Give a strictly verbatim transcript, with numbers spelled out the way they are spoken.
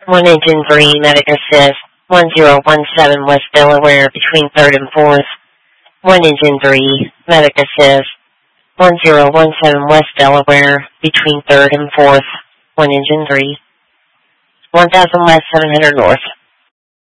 one engine three, medic assist, one zero one seven West Delaware between third and fourth. one engine three, medic assist, one zero one seven West Delaware between third and fourth. one engine three. one thousand West, seven hundred North.